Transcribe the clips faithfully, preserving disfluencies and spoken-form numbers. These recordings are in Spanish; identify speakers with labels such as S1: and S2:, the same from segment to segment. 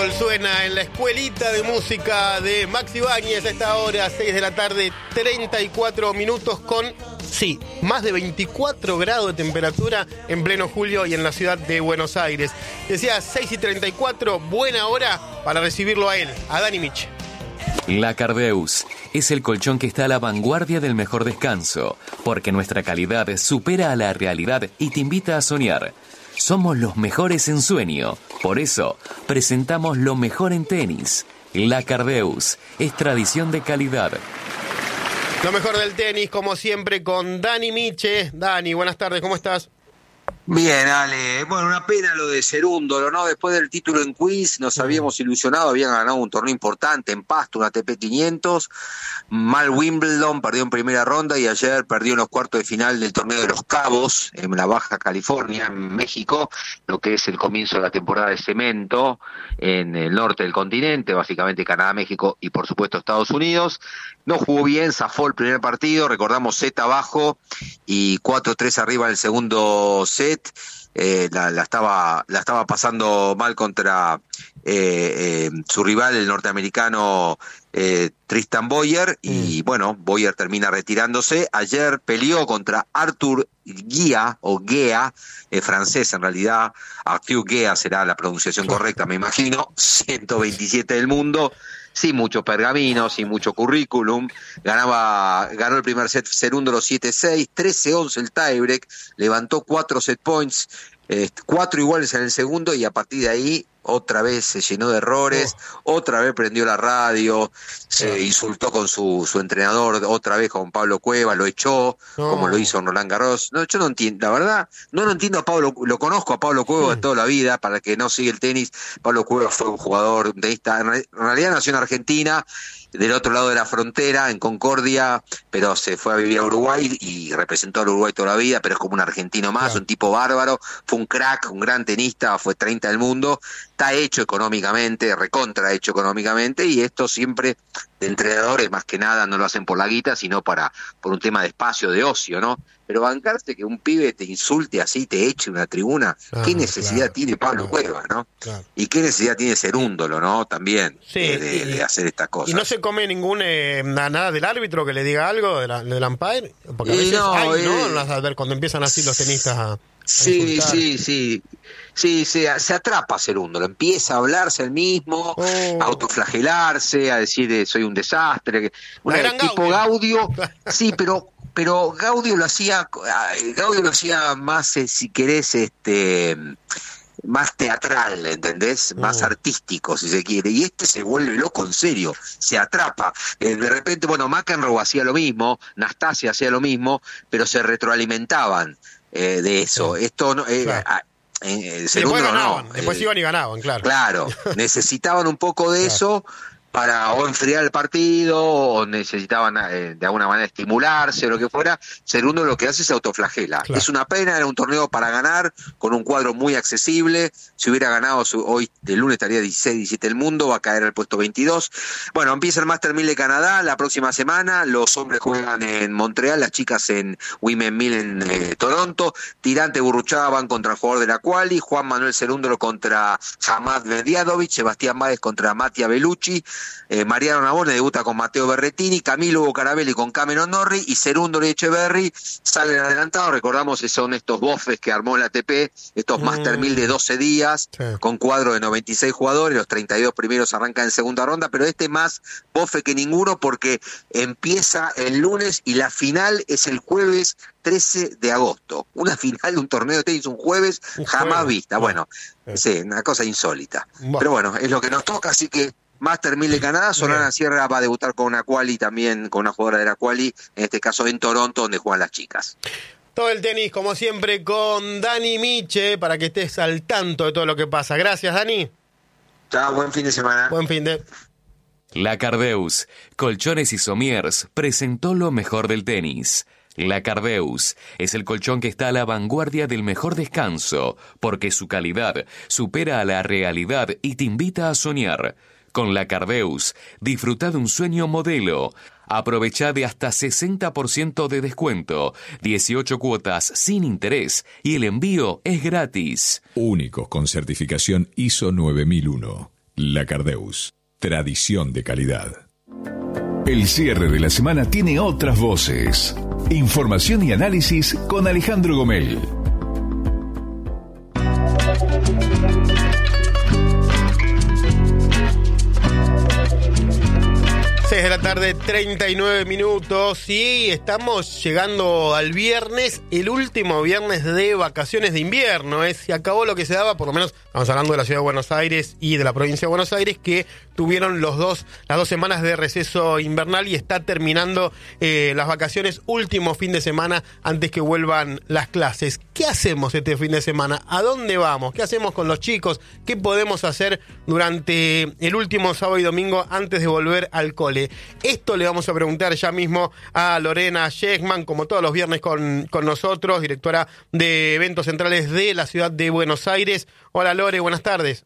S1: Fútbol suena en la escuelita de música de Maxi Báñez a esta hora, seis de la tarde, treinta y cuatro minutos con, sí, más de veinticuatro grados de temperatura en pleno julio y en la ciudad de Buenos Aires. Decía seis y treinta y cuatro, buena hora para recibirlo a él, a Dani Miche.
S2: La Cardeus es el colchón que está a la vanguardia del mejor descanso, porque nuestra calidad supera a la realidad y te invita a soñar. Somos los mejores en sueño, por eso presentamos lo mejor en tenis. La Cardeus es tradición de calidad.
S1: Lo mejor del tenis, como siempre, con Dani Miche. Dani, buenas tardes, ¿cómo estás?
S3: Bien, Ale. Bueno, una pena lo de Cerúndolo, ¿no? Después del título en Queens nos habíamos ilusionado, habían ganado un torneo importante en Pasto, una A T P quinientos, mal Wimbledon, perdió en primera ronda y ayer perdió en los cuartos de final del torneo de Los Cabos, en la Baja California, en México, lo que es el comienzo de la temporada de cemento en el norte del continente, básicamente Canadá, México y por supuesto Estados Unidos. No jugó bien, zafó el primer partido, recordamos set abajo y cuatro tres arriba en el segundo set. Eh, la, la estaba la estaba pasando mal contra eh, eh, su rival, el norteamericano eh, Tristan Boyer, y mm. bueno, Boyer termina retirándose. Ayer peleó contra Arthur Guia, o Guea, eh, francés en realidad, Arthur Guea será la pronunciación correcta, me imagino, ciento veintisiete del mundo, sin mucho pergamino, sin mucho currículum. Ganaba, ganó el primer set Cerúndolo siete seis, trece once el tiebreak, levantó cuatro set points, eh, cuatro iguales en el segundo, y a partir de ahí otra vez se llenó de errores, oh. otra vez prendió la radio, se oh. insultó con su, su entrenador, otra vez con Pablo Cuevas, lo echó, oh. como lo hizo en Roland Garros. No, yo no entiendo, la verdad, no lo entiendo a Pablo, lo conozco a Pablo Cuevas sí. toda la vida, para el que no sigue el tenis. Pablo Cuevas fue un jugador tenista, en realidad nació en Argentina, del otro lado de la frontera, en Concordia, pero se fue a vivir a Uruguay y representó al Uruguay toda la vida, pero es como un argentino más, claro. un tipo bárbaro, fue un crack, un gran tenista, fue treinta del mundo, está hecho económicamente, recontra hecho económicamente, y esto siempre de entrenadores más que nada no lo hacen por la guita, sino para por un tema de espacio, de ocio, ¿no? Pero bancarte que un pibe te insulte así, te eche una tribuna, ah, ¿qué necesidad claro, tiene Pablo claro, Cuevas, no? Claro. Y qué necesidad tiene Cerúndolo, ¿no? También sí, de, de, y, de hacer estas cosas.
S1: ¿Y no se come ningún eh, nada del árbitro que le diga algo, de la, del umpire? Porque a veces
S3: no,
S1: hay,
S3: eh,
S1: ¿no? A ver, cuando empiezan así los tenistas a...
S3: Sí, sí, sí, sí, se, se atrapa Cerúndolo, empieza a hablarse él mismo, oh. a autoflagelarse, a decir eh, soy un desastre, una, una tipo Gaudio, sí, pero pero Gaudio lo hacía, Gaudio lo hacía más, eh, si querés, este, más teatral, ¿entendés? Más oh. artístico, si se quiere, y este se vuelve loco en serio, se atrapa. Eh, de repente, bueno, McEnroe hacía lo mismo, Nastasia hacía lo mismo, pero se retroalimentaban. Eh, de eso, sí. esto no, eh,
S1: claro.
S3: a, eh, el segundo
S1: ganaban,
S3: no.
S1: Después
S3: eh,
S1: iban y ganaban, claro.
S3: Claro, necesitaban un poco de claro. eso para o enfriar el partido, o necesitaban eh, de alguna manera estimularse o lo que fuera. Cerúndolo lo que hace es autoflagela. Claro. Es una pena, era un torneo para ganar, con un cuadro muy accesible. Si hubiera ganado su, hoy, el lunes estaría dieciséis diecisiete el mundo, va a caer al puesto veintidós. Bueno, empieza el Master mil de Canadá la próxima semana. Los hombres juegan en Montreal, las chicas en Women mil en eh, Toronto. Tirante Burruchaga van contra el jugador de la quali. Juan Manuel Cerúndolo contra Hamad Mediadovic. Sebastián Báez contra Mattia Bellucci. Eh, Mariano Navone debuta con Matteo Berrettini, Camilo Hugo Carabelli con Cameron Norrie, y Cerúndolo y Echeverry salen adelantados. Recordamos que son estos bofes que armó la A T P, estos mm. Master mil de doce días, sí. con cuadro de noventa y seis jugadores, los treinta y dos primeros arrancan en segunda ronda, pero este más bofe que ninguno porque empieza el lunes y la final es el jueves trece de agosto. Una final de un torneo de tenis un jueves, un jamás jueves. vista. Bueno, bueno sí. sí, una cosa insólita. Bueno. Pero bueno, es lo que nos toca, así que Master mil de Canadá. Solana Sierra va a debutar con una quali también, con una jugadora de la quali, en este caso en Toronto, donde juegan las chicas.
S1: Todo el tenis, como siempre, con Dani Miche, para que estés al tanto de todo lo que pasa. Gracias, Dani.
S3: Chao, buen fin de semana.
S1: Buen fin de...
S2: La Cardeus, Colchones y Somiers, presentó lo mejor del tenis. La Cardeus es el colchón que está a la vanguardia del mejor descanso, porque su calidad supera a la realidad y te invita a soñar. Con la Cardeus, disfruta de un sueño modelo. Aprovecha de hasta sesenta por ciento de descuento, dieciocho cuotas sin interés y el envío es gratis.
S4: Únicos con certificación I S O nueve mil uno. La Cardeus, tradición de calidad. El cierre de la semana tiene otras voces. Información y análisis con Alejandro Gomel.
S1: seis de la tarde, treinta y nueve minutos, y estamos llegando al viernes, el último viernes de vacaciones de invierno. ¿eh? Se acabó lo que se daba, por lo menos estamos hablando de la ciudad de Buenos Aires y de la provincia de Buenos Aires, que tuvieron los dos, las dos semanas de receso invernal, y está terminando eh, las vacaciones, último fin de semana antes que vuelvan las clases. ¿Qué hacemos este fin de semana? ¿A dónde vamos? ¿Qué hacemos con los chicos? ¿Qué podemos hacer durante el último sábado y domingo antes de volver al cole? Esto le vamos a preguntar ya mismo a Lorena Schekman, como todos los viernes con, con nosotros, directora de eventos centrales de la ciudad de Buenos Aires. Hola Lore, buenas tardes.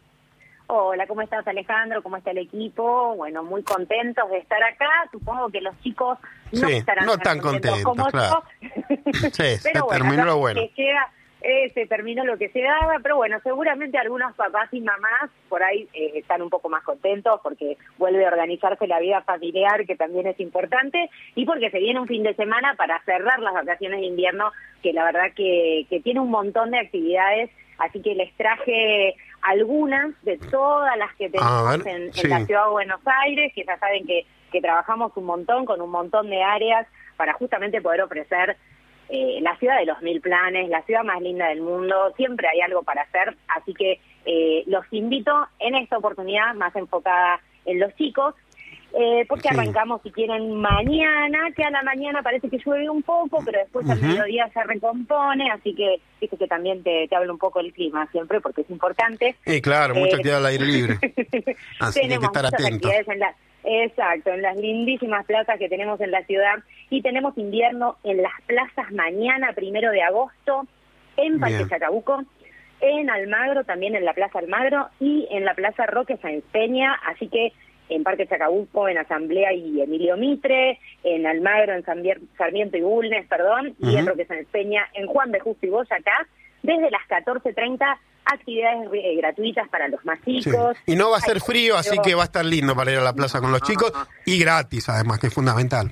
S5: Hola, ¿cómo estás, Alejandro? ¿Cómo está el equipo? Bueno, muy contentos de estar acá. Supongo que los chicos no
S1: sí,
S5: estarán
S1: no tan contentos, contentos como claro. yo. Sí, pero se bueno, terminó lo bueno.
S5: Que llega, eh, se terminó lo que se daba, pero bueno, seguramente algunos papás y mamás por ahí eh, están un poco más contentos porque vuelve a organizarse la vida familiar, que también es importante, y porque se viene un fin de semana para cerrar las vacaciones de invierno, que la verdad que, que tiene un montón de actividades, así que les traje algunas de todas las que tenemos ver, en, sí. en la ciudad de Buenos Aires, que ya saben que, que trabajamos un montón con un montón de áreas para justamente poder ofrecer eh, la ciudad de los mil planes, la ciudad más linda del mundo. Siempre hay algo para hacer, así que eh, los invito en esta oportunidad más enfocada en los chicos, eh, porque sí. arrancamos, si quieren, mañana, que a la mañana parece que llueve un poco, pero después uh-huh. al mediodía se recompone, así que dice que también te, te hablo un poco del clima siempre, porque es importante.
S1: Sí, claro, mucha eh, actividad al aire libre, así que hay que estar atentos.
S5: En la, exacto, en las lindísimas plazas que tenemos en la ciudad, y tenemos invierno en las plazas mañana, primero de agosto, en Parque Bien. Chacabuco, en Almagro, también en la Plaza Almagro, y en la Plaza Roque Sáenz Peña, así que en Parque Chacabuco, en Asamblea y Emilio Mitre, en Almagro, en Sarmiento y Bulnes, perdón, uh-huh. y en Roque Sáenz Peña, en Juan B. Justo y Boyacá, desde las catorce treinta, actividades eh, gratuitas para los más chicos.
S1: Sí. Y no va a ser frío, así que va a estar lindo para ir a la plaza con los chicos, y gratis además, que es fundamental.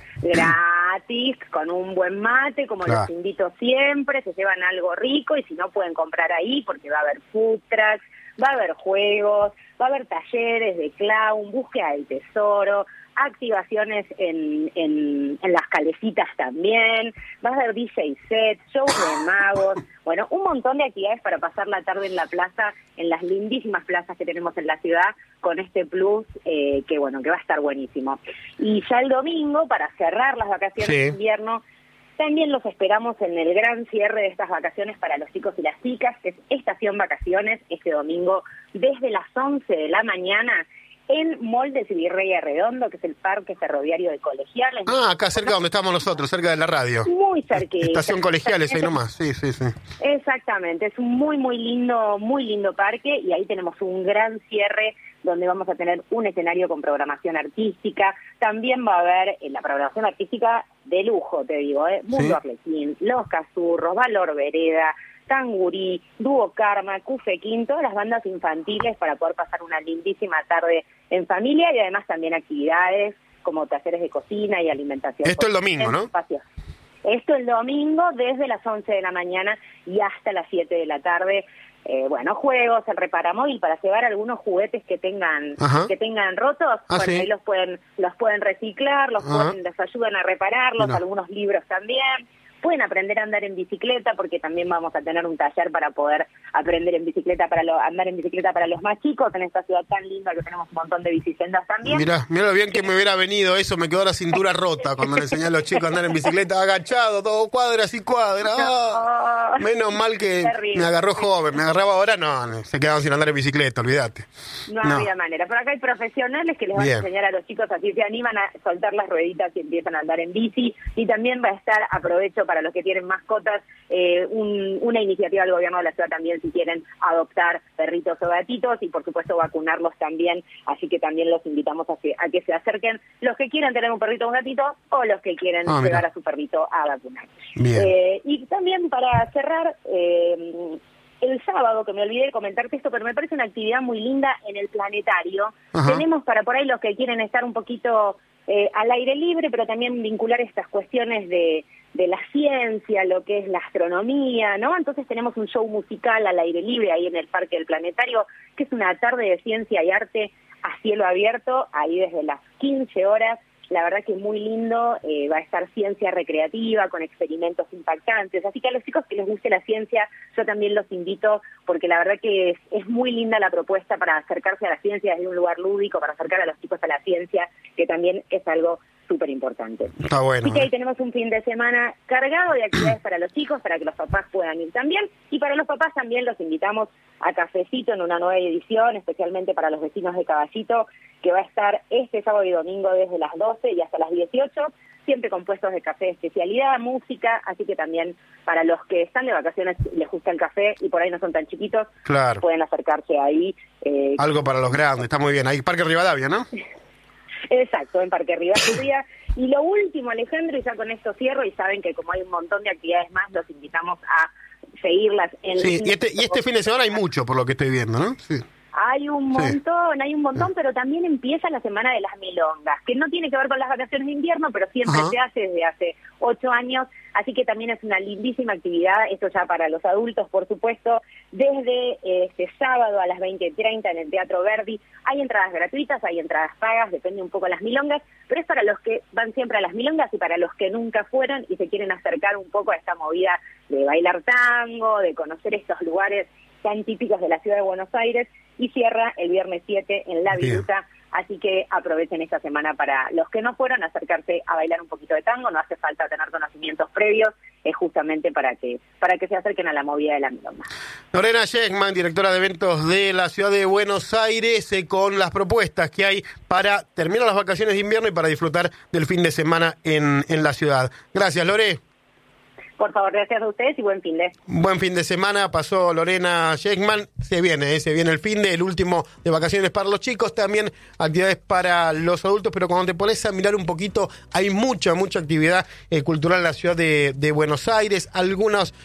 S5: Gratis, con un buen mate, como claro. los invito siempre, se llevan algo rico, y si no pueden comprar ahí, porque va a haber food trucks, va a haber juegos, va a haber talleres de clown, búsqueda del tesoro, activaciones en, en, en las calecitas también, va a haber D J set, shows de magos, bueno, un montón de actividades para pasar la tarde en la plaza, en las lindísimas plazas que tenemos en la ciudad, con este plus eh, que bueno, que va a estar buenísimo. Y ya el domingo, para cerrar las vacaciones sí. de invierno, también los esperamos en el gran cierre de estas vacaciones para los chicos y las chicas, que es Estación Vacaciones, este domingo desde las once de la mañana en Moldes y Virrey Arredondo, que es el parque ferroviario de Colegiales.
S1: Ah, acá cerca donde estamos nosotros, cerca de la radio.
S5: Muy cerquita.
S1: Estación Colegiales, ahí nomás, sí, sí, sí.
S5: Exactamente, es un muy, muy lindo, muy lindo parque, y ahí tenemos un gran cierre donde vamos a tener un escenario con programación artística. También va a haber en la programación artística de lujo, te digo, ¿eh? Mundo ¿Sí? Arlequín, Los Cazurros, Valor Vereda, Tangurí, Dúo Karma, Cufequín, todas las bandas infantiles para poder pasar una lindísima tarde en familia, y además también actividades como talleres de cocina y alimentación.
S1: Esto el domingo, ¿no?
S5: Espacios. Esto el domingo desde las once de la mañana y hasta las siete de la tarde. Eh, bueno, juegos, el reparamóvil para llevar algunos juguetes que tengan Ajá. que tengan rotos, ah, bueno, ¿sí? ahí los pueden los pueden reciclar, los pueden, les ayudan a repararlos, no. algunos libros también. Pueden aprender a andar en bicicleta, porque también vamos a tener un taller para poder aprender en bicicleta, para lo, andar en bicicleta para los más chicos, en esta ciudad tan linda que tenemos un montón de bicisendas también.
S1: Mirá, mirá lo bien que me hubiera venido eso, me quedó la cintura rota cuando le enseñé a los chicos a andar en bicicleta agachado, todo cuadras y cuadras. Oh, menos mal que terrible. Me agarró joven, me agarraba ahora, no, se quedaban sin andar en bicicleta, olvídate.
S5: No, no había manera, pero acá hay profesionales que les van bien. a enseñar a los chicos, así se animan a soltar las rueditas y empiezan a andar en bici, y también va a estar, aprovecho para los que tienen mascotas, eh, un, una iniciativa del gobierno de la ciudad también, si quieren adoptar perritos o gatitos, y por supuesto vacunarlos también, así que también los invitamos a que, a que se acerquen los que quieran tener un perrito o un gatito, o los que quieren oh, llevar a su perrito a vacunar. Eh, y también para cerrar, eh, el sábado, que me olvidé de comentarte esto, pero me parece una actividad muy linda en el planetario.
S1: Ajá.
S5: Tenemos para por ahí los que quieren estar un poquito eh, al aire libre, pero también vincular estas cuestiones de, de la ciencia, lo que es la astronomía, ¿no? Entonces tenemos un show musical al aire libre ahí en el Parque del Planetario, que es una tarde de ciencia y arte a cielo abierto, ahí desde las quince horas. La verdad que muy lindo, eh, va a estar ciencia recreativa con experimentos impactantes, así que a los chicos que les guste la ciencia, yo también los invito, porque la verdad que es, es muy linda la propuesta para acercarse a la ciencia desde un lugar lúdico, para acercar a los chicos a la ciencia, que también es algo súper importante.
S1: Está bueno.
S5: Así que ahí
S1: ¿eh?
S5: tenemos un fin de semana cargado de actividades para los chicos, para que los papás puedan ir también, y para los papás también los invitamos a Cafecito en una nueva edición, especialmente para los vecinos de Caballito, que va a estar este sábado y domingo desde las doce y hasta las dieciocho, siempre con puestos de café de especialidad, música, así que también para los que están de vacaciones les gusta el café y por ahí no son tan chiquitos,
S1: Claro.
S5: pueden acercarse ahí. Eh,
S1: Algo para los grandes, está muy bien. Ahí Parque Rivadavia, ¿no?
S5: Exacto, en Parque Rivadavia. Y lo último, Alejandro, y ya con esto cierro, y saben que como hay un montón de actividades más, los invitamos a seguirlas en...
S1: Sí, y este, y este fin de semana hay mucho, por lo que estoy viendo, ¿no? Sí.
S5: Hay un montón, hay un montón, pero también empieza la Semana de las Milongas, que no tiene que ver con las vacaciones de invierno, pero siempre
S1: Ajá.
S5: se hace desde hace ocho años, así que también es una lindísima actividad, esto ya para los adultos, por supuesto, desde eh, este sábado a las veinte treinta en el Teatro Verdi. Hay entradas gratuitas, hay entradas pagas, depende un poco de las milongas, pero es para los que van siempre a las milongas y para los que nunca fueron y se quieren acercar un poco a esta movida de bailar tango, de conocer estos lugares tan típicos de la ciudad de Buenos Aires, y cierra el viernes siete en La Viruta, así que aprovechen esta semana para los que no fueron a acercarse a bailar un poquito de tango, no hace falta tener conocimientos previos, es justamente para que para que se acerquen a la movida de la milonga.
S1: Lorena Schegman, directora de eventos de la ciudad de Buenos Aires, eh, con las propuestas que hay para terminar las vacaciones de invierno y para disfrutar del fin de semana en, en la ciudad. Gracias, Lore.
S5: Por favor, gracias a ustedes y buen fin de.
S1: Buen fin de semana, pasó Lorena Schegman. Se viene, eh, se viene el fin de, el último de vacaciones para los chicos, también actividades para los adultos, pero cuando te pones a mirar un poquito, hay mucha, mucha actividad eh, cultural en la ciudad de, de Buenos Aires, algunos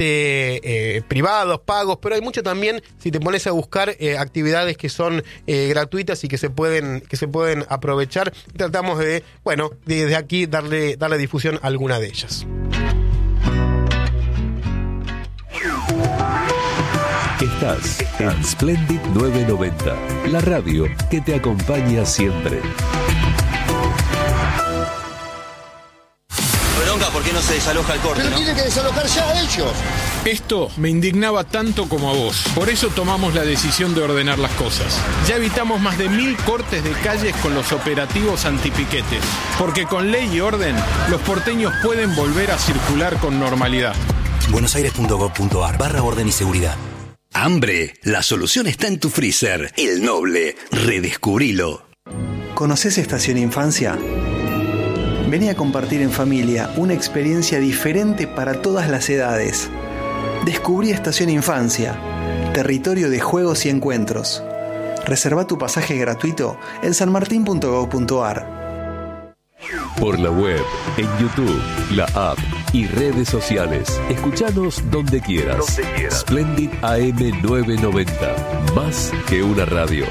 S1: este, eh, privados, pagos, pero hay mucho también, si te pones a buscar eh, actividades que son eh, gratuitas y que se pueden, que se pueden aprovechar. Tratamos de, bueno, desde aquí darle, darle difusión a alguna de ellas.
S4: Estás en Splendid novecientos noventa, la radio que te acompaña siempre.
S6: Bronca, ¿por qué no se desaloja el corte?
S7: Pero
S6: ¿no?
S7: tienen que desalojar ya ellos.
S8: Esto me indignaba tanto como a vos. Por eso tomamos la decisión de ordenar las cosas. Ya evitamos más de mil cortes de calles con los operativos antipiquetes. Porque con ley y orden, los porteños pueden volver a circular con normalidad.
S6: buenosaires.gov.ar barra orden y seguridad.
S9: Hambre, la solución está en tu freezer. El Noble, redescubrilo.
S10: ¿Conoces Estación Infancia? Vení a compartir en familia una experiencia diferente para todas las edades. Descubrí Estación Infancia, territorio de juegos y encuentros. Reserva tu pasaje gratuito en sanmartin punto gov punto ar.
S4: Por la web, en YouTube, la app y redes sociales. Escuchanos donde quieras. Donde quieras. Splendid A M novecientos noventa. Más que una radio.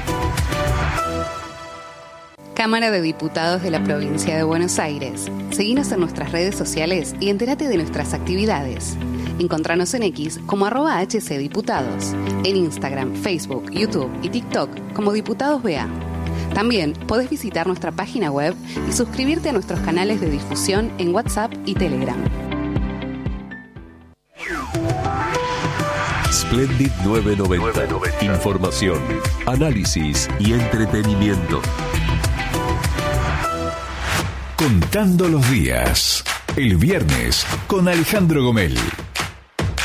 S11: Cámara de Diputados de la Provincia de Buenos Aires. Seguinos en nuestras redes sociales y entérate de nuestras actividades. Encontranos en X como arroba hcdiputados. En Instagram, Facebook, YouTube y TikTok como Diputados B A. También podés visitar nuestra página web y suscribirte a nuestros canales de difusión en WhatsApp y Telegram.
S4: Splendid novecientos noventa. Información, análisis y entretenimiento. Contando los días. El viernes con Alejandro Gomel.